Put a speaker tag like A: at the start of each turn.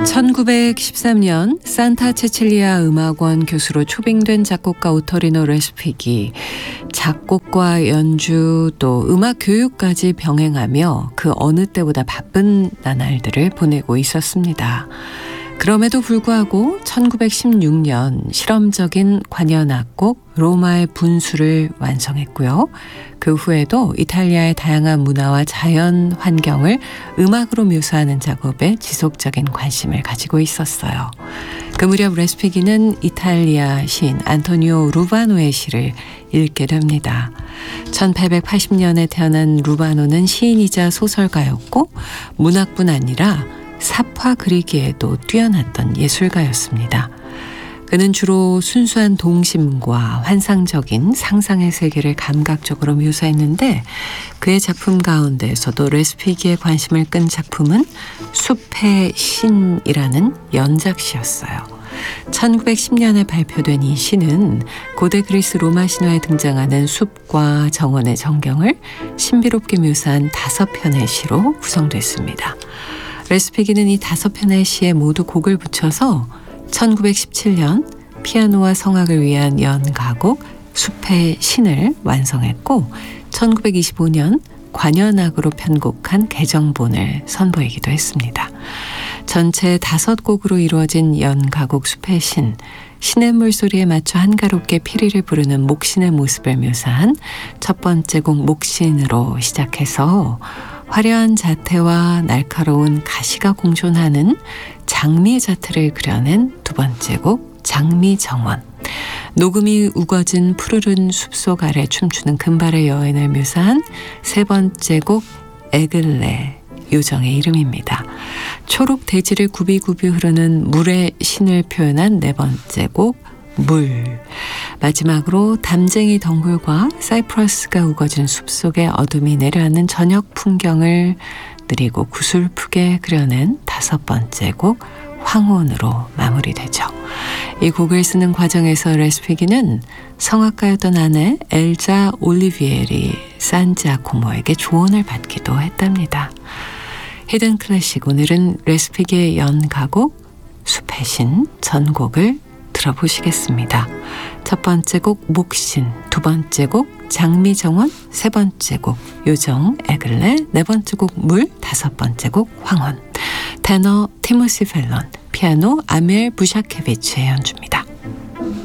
A: 1913년 산타 체칠리아 음악원 교수로 초빙된 작곡가 오토리노 레스피기 작곡과 연주 또 음악 교육까지 병행하며 그 어느 때보다 바쁜 나날들을 보내고 있었습니다. 그럼에도 불구하고 1916년 실험적인 관현악곡 로마의 분수를 완성했고요. 그 후에도 이탈리아의 다양한 문화와 자연 환경을 음악으로 묘사하는 작업에 지속적인 관심을 가지고 있었어요. 그 무렵 레스피기는 이탈리아 시인 안토니오 루바노의 시를 읽게 됩니다. 1880년에 태어난 루바노는 시인이자 소설가였고 문학뿐 아니라 삽화 그리기에도 뛰어났던 예술가였습니다. 그는 주로 순수한 동심과 환상적인 상상의 세계를 감각적으로 묘사했는데 그의 작품 가운데에서도 레스피기의 관심을 끈 작품은 숲의 신이라는 연작시였어요. 1910년에 발표된 이 시는 고대 그리스 로마 신화에 등장하는 숲과 정원의 전경을 신비롭게 묘사한 5편의 시로 구성됐습니다. 레스피기는 이 5편의 시에 모두 곡을 붙여서 1917년 피아노와 성악을 위한 연가곡 숲의 신을 완성했고 1925년 관현악으로 편곡한 개정본을 선보이기도 했습니다. 전체 5곡으로 이루어진 연가곡 숲의 신, 신의 물소리에 맞춰 한가롭게 피리를 부르는 목신의 모습을 묘사한 첫 번째 곡 목신으로 시작해서 화려한 자태와 날카로운 가시가 공존하는 장미 자태를 그려낸 두 번째 곡 장미정원, 녹음이 우거진 푸르른 숲속 아래 춤추는 금발의 여인을 묘사한 세 번째 곡 에글레, 요정의 이름입니다. 초록 대지를 굽이굽이 흐르는 물의 신을 표현한 네 번째 곡 물, 마지막으로 담쟁이 덩굴과 사이프러스가 우거진 숲속에 어둠이 내려앉는 저녁 풍경을 느리고 구슬프게 그려낸 5번째 곡 황혼으로 마무리되죠. 이 곡을 쓰는 과정에서 레스피기는 성악가였던 아내 엘자 올리비에리 산지아코모에게 조언을 받기도 했답니다. 히든 클래식, 오늘은 레스피기의 연가곡 숲의 신 전곡을 들어보시겠습니다. 첫 번째 곡 목신, 두 번째 곡 장미정원, 세 번째 곡 요정 에글레, 네 번째 곡 물, 5번째 곡 황혼. 테너 티모시 펠런, 피아노 아멜 부샤케비치의 연주입니다.